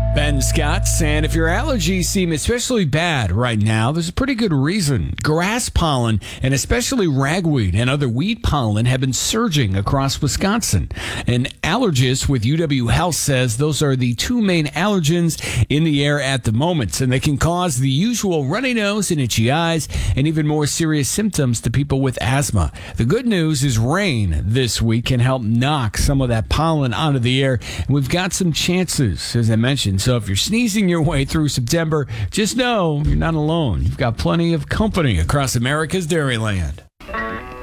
Ben Scott, and if your allergies seem especially bad right now, there's a pretty good reason. Grass pollen, and especially ragweed and other weed pollen, have been surging across Wisconsin. An allergist with UW Health says those are the two main allergens in the air at the moment, and they can cause the usual runny nose and itchy eyes, and even more serious symptoms to people with asthma. The good news is rain this week can help knock some of that pollen out of the air, and we've got some chances, as I mentioned. So if you're sneezing your way through September, just know you're not alone. You've got plenty of company across America's Dairyland.